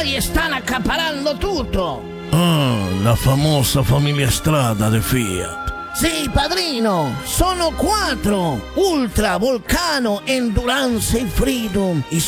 milionari stanno accaparrando tutto. Ah, la famosa famiglia Strada de Fiat. Sì, padrino, sono 4: Ultra, Volcano, Endurance e Freedom. I